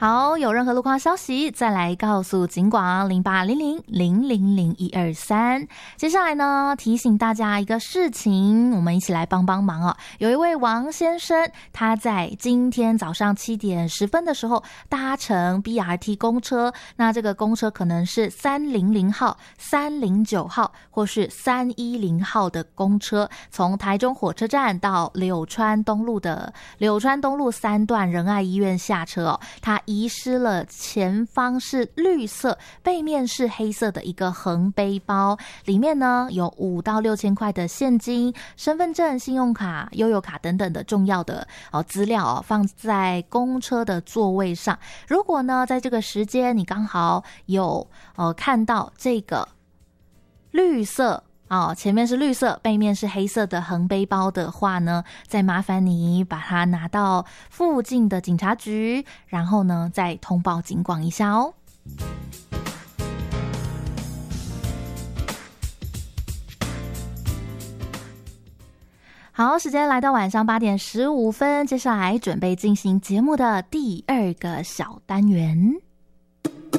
好，有任何路况消息再来告诉警广0800000123。接下来呢，提醒大家一个事情，我们一起来帮帮忙哦。有一位王先生，他在今天早上7点10分的时候搭乘 BRT 公车，那这个公车可能是300号、309号或是310号的公车，从台中火车站到柳川东路3段仁爱医院下车哦。他遗失了前方是绿色背面是黑色的一个横背包，里面呢有5到6千块的现金、身份证、信用卡、悠游卡等等的重要的资料放在公车的座位上。如果呢在这个时间你刚好有看到这个绿色前面是绿色背面是黑色的横背包的话呢，再麻烦你把它拿到附近的警察局，然后呢再通报警广一下哦。好，时间来到晚上8点15分，接下来准备进行节目的第2个小单元。